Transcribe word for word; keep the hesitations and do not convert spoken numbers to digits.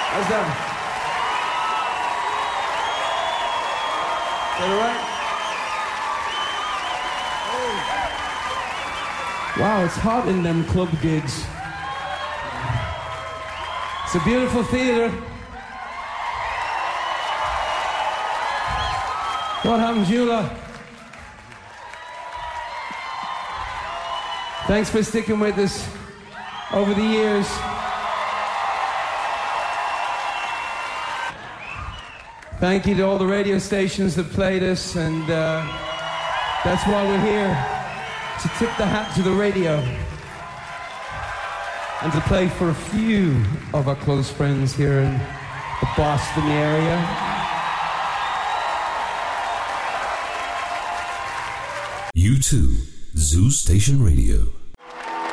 How's that? Is that all right? Oh. Wow, it's hot in them club gigs. It's a beautiful theater. What happened, Jula? Thanks for sticking with us over the years. Thank you to all the radio stations that played us, and uh, that's why we're here, to tip the hat to the radio and to play for a few of our close friends here in the Boston area. You too, Zoo Station Radio.